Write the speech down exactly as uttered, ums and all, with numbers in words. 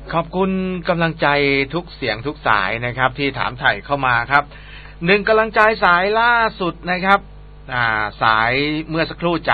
ขอบคุณกำลังใจทุกเสียงทุกสายนะครับที่ถามไถ่เข้ามาครับหนึ่งกำลังใจสายล่าสุดนะครับอ่าสายเมื่อสักครู่จ